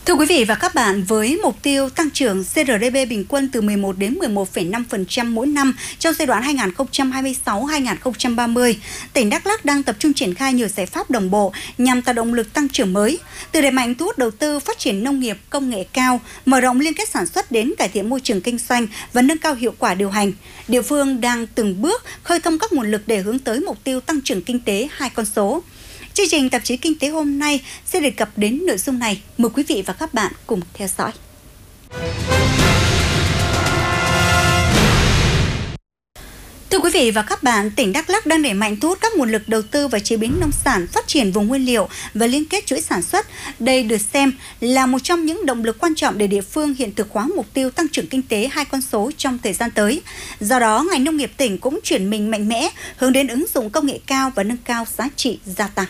Thưa quý vị và các bạn, với mục tiêu tăng trưởng GRDP bình quân từ 11 đến 11,5% mỗi năm trong giai đoạn 2026-2030, tỉnh Đắk Lắk đang tập trung triển khai nhiều giải pháp đồng bộ nhằm tạo động lực tăng trưởng mới, từ đẩy mạnh thu hút đầu tư phát triển nông nghiệp công nghệ cao, mở rộng liên kết sản xuất đến cải thiện môi trường kinh doanh và nâng cao hiệu quả điều hành. Địa phương đang từng bước khơi thông các nguồn lực để hướng tới mục tiêu tăng trưởng kinh tế 2 con số. Chương trình tạp chí Kinh tế hôm nay sẽ đề cập đến nội dung này. Mời quý vị và các bạn cùng theo dõi. Thưa quý vị và các bạn, tỉnh Đắk Lắk đang đẩy mạnh thu hút các nguồn lực đầu tư và chế biến nông sản, phát triển vùng nguyên liệu và liên kết chuỗi sản xuất. Đây được xem là một trong những động lực quan trọng để địa phương hiện thực hóa mục tiêu tăng trưởng kinh tế 2 con số trong thời gian tới. Do đó, ngành nông nghiệp tỉnh cũng chuyển mình mạnh mẽ, hướng đến ứng dụng công nghệ cao và nâng cao giá trị gia tăng.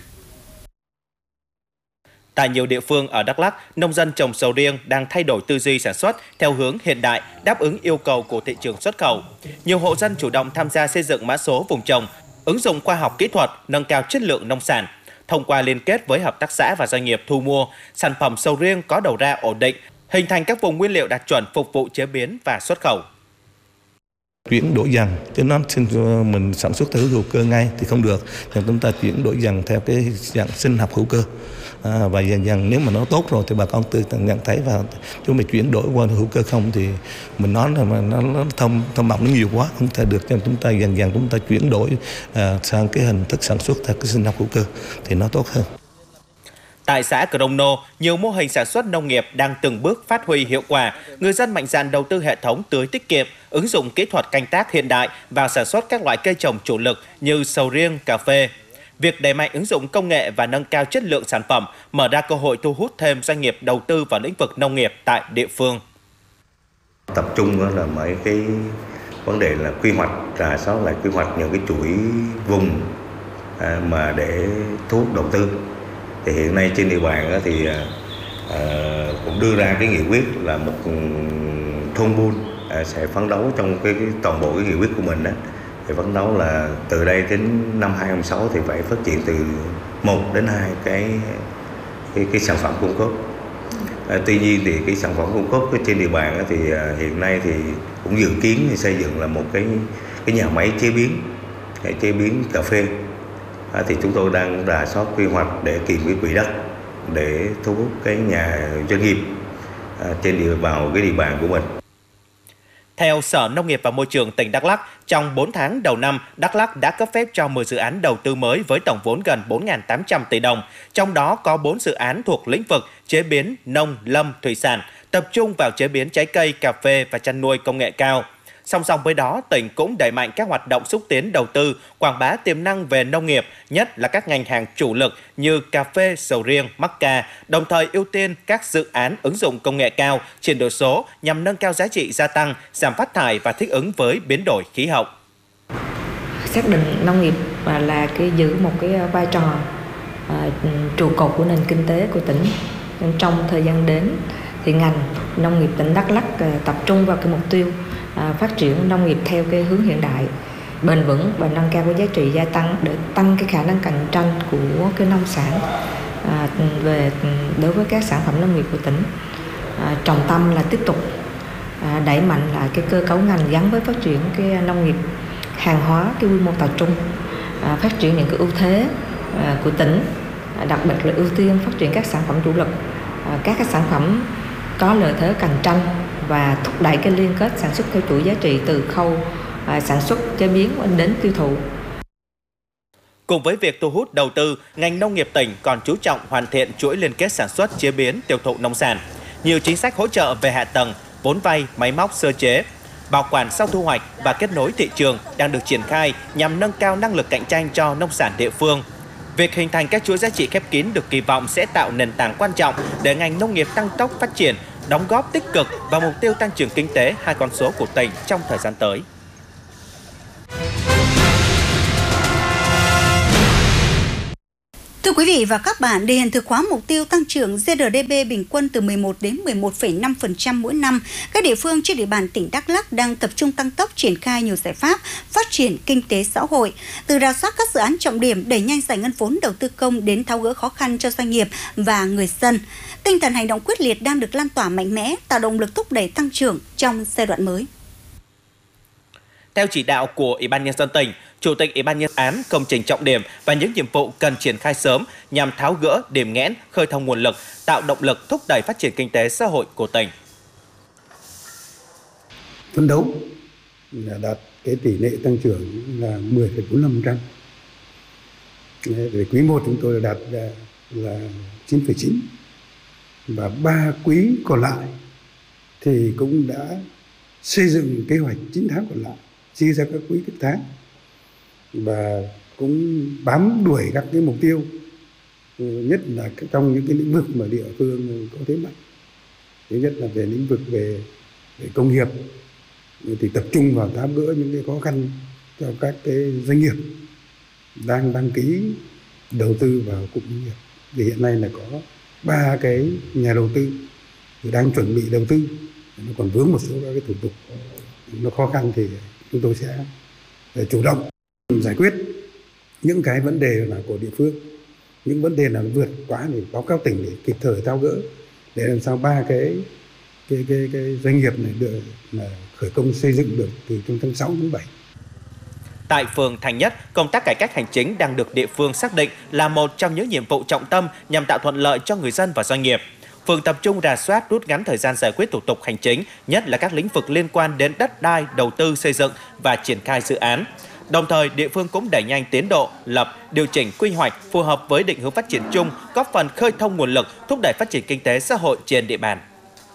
Tại nhiều địa phương ở Đắk Lắk, nông dân trồng sầu riêng đang thay đổi tư duy sản xuất theo hướng hiện đại, đáp ứng yêu cầu của thị trường xuất khẩu. Nhiều hộ dân chủ động tham gia xây dựng mã số vùng trồng, ứng dụng khoa học kỹ thuật, nâng cao chất lượng nông sản. Thông qua liên kết với hợp tác xã và doanh nghiệp thu mua, sản phẩm sầu riêng có đầu ra ổn định, hình thành các vùng nguyên liệu đạt chuẩn phục vụ chế biến và xuất khẩu. Chuyển đổi dần, chứ nó mình sản xuất theo hữu cơ ngay thì không được. Nhưng chúng ta chuyển đổi dần theo cái dạng sinh học hữu cơ. Và dần nếu mà nó tốt rồi thì bà con tự nhận thấy, và chúng mình chuyển đổi qua hữu cơ không thì mình nói là nó thâm mộng nó nhiều quá, không thể được. Cho chúng ta dần chúng ta chuyển đổi sang cái hình thức sản xuất theo cái sinh học hữu cơ thì nó tốt hơn. Tại xã Crono, nhiều mô hình sản xuất nông nghiệp đang từng bước phát huy hiệu quả. Người dân mạnh dạn đầu tư hệ thống tưới tiết kiệm, ứng dụng kỹ thuật canh tác hiện đại vào sản xuất các loại cây trồng chủ lực như sầu riêng, cà phê. Việc đẩy mạnh ứng dụng công nghệ và nâng cao chất lượng sản phẩm mở ra cơ hội thu hút thêm doanh nghiệp đầu tư vào lĩnh vực nông nghiệp tại địa phương. Tập trung là mấy cái vấn đề là quy hoạch, rà soát lại quy hoạch những cái chuỗi vùng mà để thu hút đầu tư. Thì hiện nay trên địa bàn thì cũng đưa ra cái nghị quyết là một thôn buôn sẽ phấn đấu trong cái toàn bộ cái nghị quyết của mình đó. Thì phấn đấu là từ đây đến năm 2026 thì phải phát triển từ 1 đến 2 cái sản phẩm cung cấp. Tuy nhiên thì cái sản phẩm cung cấp trên địa bàn thì hiện nay thì cũng dự kiến thì xây dựng là một cái nhà máy chế biến cà phê. Thì chúng tôi đang rà soát quy hoạch để tìm cái quỹ đất để thu hút cái nhà doanh nghiệp vào cái địa bàn của mình. Theo Sở Nông nghiệp và Môi trường tỉnh Đắk Lắk, trong 4 tháng đầu năm, Đắk Lắk đã cấp phép cho 10 dự án đầu tư mới với tổng vốn gần 4.800 tỷ đồng. Trong đó có 4 dự án thuộc lĩnh vực chế biến, nông, lâm, thủy sản, tập trung vào chế biến trái cây, cà phê và chăn nuôi công nghệ cao. Song song với đó, tỉnh cũng đẩy mạnh các hoạt động xúc tiến đầu tư, quảng bá tiềm năng về nông nghiệp, nhất là các ngành hàng chủ lực như cà phê, sầu riêng, mắc ca, đồng thời ưu tiên các dự án ứng dụng công nghệ cao, chuyển đổi số nhằm nâng cao giá trị gia tăng, giảm phát thải và thích ứng với biến đổi khí hậu. Xác định nông nghiệp là giữ một cái vai trò trụ cột của nền kinh tế của tỉnh. Trong thời gian đến thì ngành nông nghiệp tỉnh Đắk Lắk tập trung vào cái mục tiêu phát triển nông nghiệp theo cái hướng hiện đại, bền vững và nâng cao cái giá trị gia tăng để tăng cái khả năng cạnh tranh của cái nông sản đối với các sản phẩm nông nghiệp của tỉnh. Trọng tâm là tiếp tục đẩy mạnh lại cái cơ cấu ngành gắn với phát triển cái nông nghiệp hàng hóa, cái quy mô tập trung, phát triển những cái ưu thế của tỉnh, đặc biệt là ưu tiên phát triển các sản phẩm chủ lực, các cái sản phẩm có lợi thế cạnh tranh và thúc đẩy cái liên kết sản xuất theo chuỗi giá trị từ khâu sản xuất, chế biến đến tiêu thụ. Cùng với việc thu hút đầu tư, ngành nông nghiệp tỉnh còn chú trọng hoàn thiện chuỗi liên kết sản xuất, chế biến, tiêu thụ nông sản. Nhiều chính sách hỗ trợ về hạ tầng, vốn vay, máy móc sơ chế, bảo quản sau thu hoạch và kết nối thị trường đang được triển khai nhằm nâng cao năng lực cạnh tranh cho nông sản địa phương. Việc hình thành các chuỗi giá trị khép kín được kỳ vọng sẽ tạo nền tảng quan trọng để ngành nông nghiệp tăng tốc phát triển, đóng góp tích cực vào mục tiêu tăng trưởng kinh tế 2 con số của tỉnh trong thời gian tới. Thưa quý vị và các bạn, để hiện thực hóa mục tiêu tăng trưởng GRDP bình quân từ 11 đến 11,5% mỗi năm, các địa phương trên địa bàn tỉnh Đắk Lắk đang tập trung tăng tốc triển khai nhiều giải pháp phát triển kinh tế xã hội, từ rà soát các dự án trọng điểm, đẩy nhanh giải ngân vốn đầu tư công đến tháo gỡ khó khăn cho doanh nghiệp và người dân. Tinh thần hành động quyết liệt đang được lan tỏa mạnh mẽ, tạo động lực thúc đẩy tăng trưởng trong giai đoạn mới. Theo chỉ đạo của Ủy ban Nhân dân tỉnh, Chủ tịch Ủy ban Nhân dân án công trình trọng điểm và những nhiệm vụ cần triển khai sớm nhằm tháo gỡ điểm nghẽn, khơi thông nguồn lực, tạo động lực thúc đẩy phát triển kinh tế xã hội của tỉnh. Phấn đấu là đạt cái tỷ lệ tăng trưởng là 10,45%. Về quý 1 chúng tôi đạt là 9,9, và 3 quý còn lại thì cũng đã xây dựng kế hoạch 9 tháng còn lại, chia ra các quý các tháng, và cũng bám đuổi các cái mục tiêu, nhất là trong những cái lĩnh vực mà địa phương có thế mạnh. Thứ nhất là về lĩnh vực về công nghiệp thì tập trung vào tháo gỡ những cái khó khăn cho các cái doanh nghiệp đang đăng ký đầu tư vào cụm công nghiệp. Vì hiện nay là có 3 cái nhà đầu tư đang chuẩn bị đầu tư, nó còn vướng một số các cái thủ tục nó khó khăn, thì chúng tôi sẽ chủ động giải quyết những cái vấn đề là của địa phương, những vấn đề nào vượt quá thì báo cáo tỉnh để kịp thời tháo gỡ, để làm sao 3 cái doanh nghiệp này được là khởi công xây dựng được từ trong tháng 6 đến 7. Tại phường Thành Nhất, công tác cải cách hành chính đang được địa phương xác định là một trong những nhiệm vụ trọng tâm nhằm tạo thuận lợi cho người dân và doanh nghiệp. Phường tập trung rà soát, rút ngắn thời gian giải quyết thủ tục hành chính, nhất là các lĩnh vực liên quan đến đất đai, đầu tư xây dựng và triển khai dự án. Đồng thời, địa phương cũng đẩy nhanh tiến độ lập, điều chỉnh quy hoạch phù hợp với định hướng phát triển chung, góp phần khơi thông nguồn lực, thúc đẩy phát triển kinh tế xã hội trên địa bàn.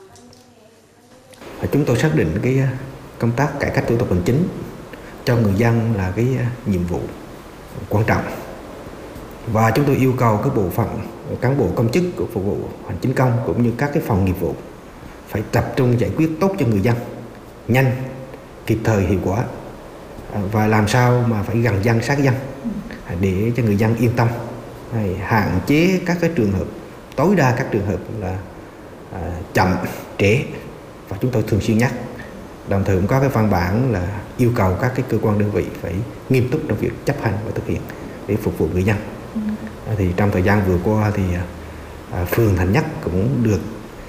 Chúng tôi xác định cái công tác cải cách thủ tục hành chính cho người dân là cái nhiệm vụ quan trọng, và chúng tôi yêu cầu các bộ phận cán bộ công chức của phục vụ hành chính công cũng như các cái phòng nghiệp vụ phải tập trung giải quyết tốt cho người dân, nhanh, kịp thời, hiệu quả, và làm sao mà phải gần dân, sát dân để cho người dân yên tâm, hạn chế các cái trường hợp, tối đa các trường hợp là chậm, trễ, và chúng tôi thường xuyên nhắc. Đồng thời cũng có cái văn bản là yêu cầu các cái cơ quan đơn vị phải nghiêm túc trong việc chấp hành và thực hiện để phục vụ người dân. Thì trong thời gian vừa qua thì phường Thành Nhất cũng được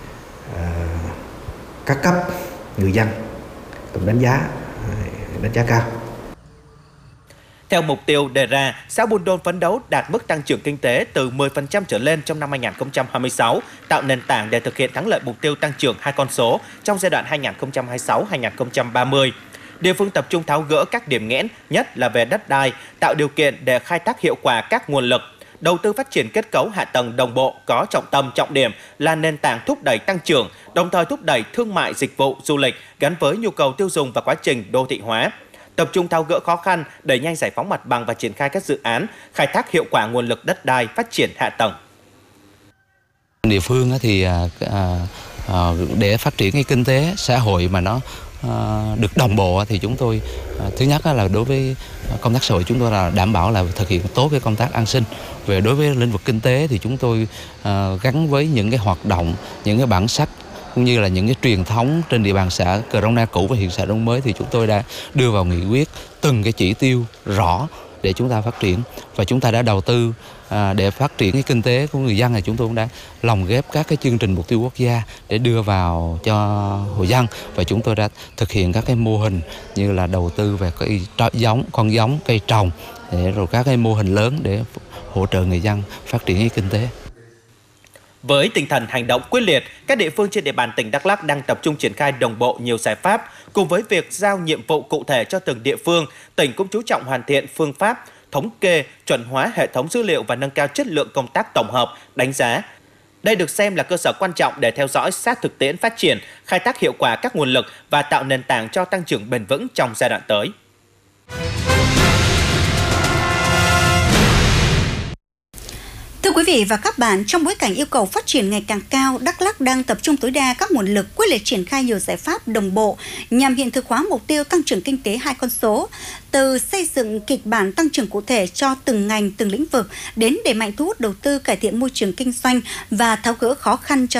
các cấp người dân cũng đánh giá cao. Theo mục tiêu đề ra, xã Buôn Đôn phấn đấu đạt mức tăng trưởng kinh tế từ 10% trở lên trong năm 2026, tạo nền tảng để thực hiện thắng lợi mục tiêu tăng trưởng 2 con số trong giai đoạn 2026-2030. Địa phương tập trung tháo gỡ các điểm nghẽn, nhất là về đất đai, tạo điều kiện để khai thác hiệu quả các nguồn lực. Đầu tư phát triển kết cấu hạ tầng đồng bộ có trọng tâm trọng điểm là nền tảng thúc đẩy tăng trưởng, đồng thời thúc đẩy thương mại dịch vụ du lịch gắn với nhu cầu tiêu dùng và quá trình đô thị hóa. Tập trung tháo gỡ khó khăn, đẩy nhanh giải phóng mặt bằng và triển khai các dự án, khai thác hiệu quả nguồn lực đất đai, phát triển hạ tầng. Địa phương thì để phát triển cái kinh tế xã hội mà nó được đồng bộ thì chúng tôi thứ nhất là đối với công tác xã hội chúng tôi là đảm bảo là thực hiện tốt cái công tác an sinh. Về đối với lĩnh vực kinh tế thì chúng tôi gắn với những cái hoạt động, những cái bản sắc cũng như là những cái truyền thống trên địa bàn xã Crona cũ và hiện xã Đông mới thì chúng tôi đã đưa vào nghị quyết từng cái chỉ tiêu rõ để chúng ta phát triển, và chúng ta đã đầu tư để phát triển cái kinh tế của người dân, thì chúng tôi cũng đã lồng ghép các cái chương trình mục tiêu quốc gia để đưa vào cho hộ dân, và chúng tôi đã thực hiện các cái mô hình như là đầu tư về cây con giống cây trồng, rồi các cái mô hình lớn để hỗ trợ người dân phát triển cái kinh tế. Với tinh thần hành động quyết liệt, các địa phương trên địa bàn tỉnh Đắk Lắk đang tập trung triển khai đồng bộ nhiều giải pháp. Cùng với việc giao nhiệm vụ cụ thể cho từng địa phương, tỉnh cũng chú trọng hoàn thiện phương pháp, thống kê, chuẩn hóa hệ thống dữ liệu và nâng cao chất lượng công tác tổng hợp, đánh giá. Đây được xem là cơ sở quan trọng để theo dõi sát thực tiễn phát triển, khai thác hiệu quả các nguồn lực và tạo nền tảng cho tăng trưởng bền vững trong giai đoạn tới. Thưa quý quý vị và các bạn, trong bối cảnh yêu cầu phát triển ngày càng cao, Đắk Lắk đang tập trung tối đa các nguồn lực quyết liệt triển khai nhiều giải pháp đồng bộ nhằm hiện thực hóa mục tiêu tăng trưởng kinh tế 2 con số, từ xây dựng kịch bản tăng trưởng cụ thể cho từng ngành, từng lĩnh vực đến đẩy mạnh thu hút đầu tư, cải thiện môi trường kinh doanh và tháo gỡ khó khăn cho